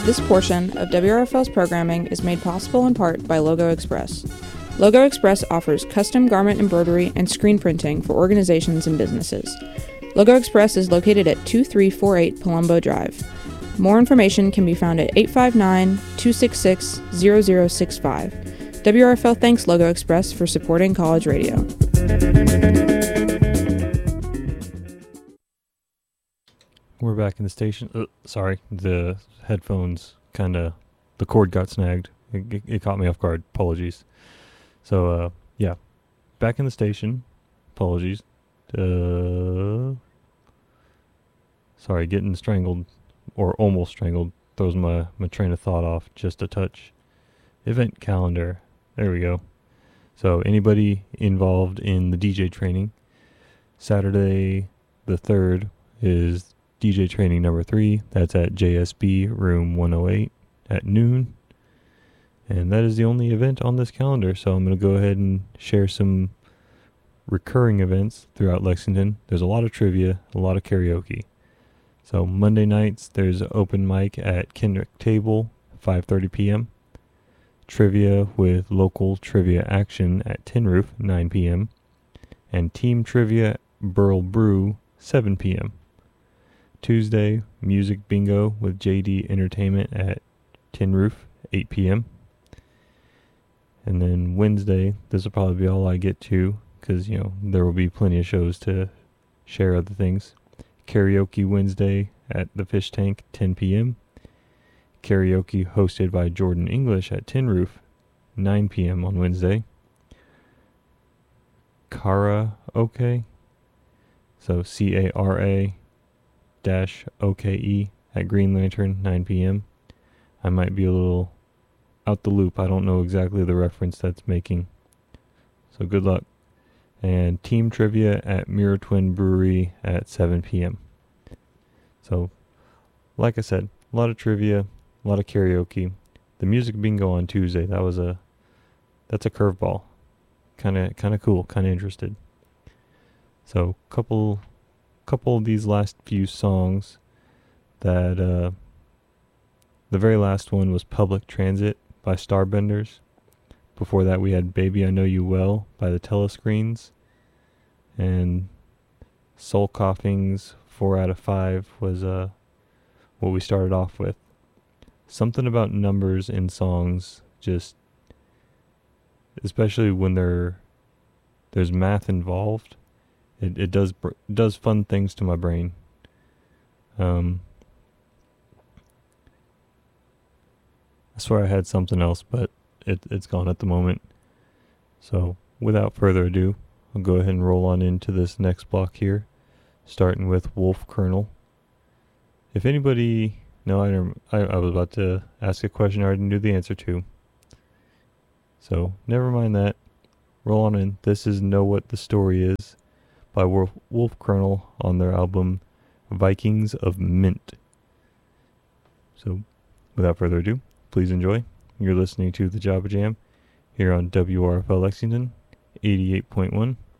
This portion of WRFL's programming is made possible in part by Logo Express. Logo Express offers custom garment embroidery and screen printing for organizations and businesses. Logo Express is located at 2348 Palumbo Drive. More information can be found at 859-266-0065. WRFL thanks Logo Express for supporting college radio. We're back in the station. Sorry, the headphones the cord got snagged. It caught me off guard. Apologies. So, yeah, back in the station. Apologies. Sorry, getting strangled, or almost strangled, throws my train of thought off just a touch. Event calendar. There we go. So, anybody involved in the DJ training, Saturday the 3rd is DJ training number 3. That's at JSB room 108 at noon. And that is the only event on this calendar, so I'm going to go ahead and share some recurring events throughout Lexington. There's a lot of trivia, a lot of karaoke. So Monday nights, there's open mic at Kendrick Table, 5:30 p.m. Trivia with local trivia action at Tin Roof, 9 p.m. And team trivia Burl Brew, 7 p.m. Tuesday, music bingo with JD Entertainment at Tin Roof, 8 p.m. And then Wednesday, this will probably be all I get to, because, there will be plenty of shows to share other things. Karaoke Wednesday at the Fish Tank, 10 p.m. Karaoke hosted by Jordan English at Tin Roof, 9 p.m. on Wednesday. Karaoke, so CARA-OKE at Green Lantern, 9 p.m. I might be a little out the loop. I don't know exactly the reference that's making. So good luck. And team trivia at Mirror Twin Brewery at 7 p.m. So, like I said, a lot of trivia, a lot of karaoke. The music bingo on Tuesday, that's a curveball. Kind of cool, kind of interested. So, couple of these last few songs that the very last one was Public Transit by Starbenders. Before that we had Baby I Know You Well by the Telescreens. And Soul Coughing's 4 out of 5 was what we started off with. Something about numbers in songs, just especially when there's math involved, it does fun things to my brain. I swear I had something else, but it's gone at the moment. So, without further ado, I'll go ahead and roll on into this next block here, starting with Wolf Colonel. If anybody... No, I was about to ask a question I already knew the answer to. So, never mind that. Roll on in. This is Know What the Story Is by Wolf Colonel on their album Vikings of Mint. So, without further ado, please enjoy. You're listening to The Jabba Jam here on WRFL Lexington 88.1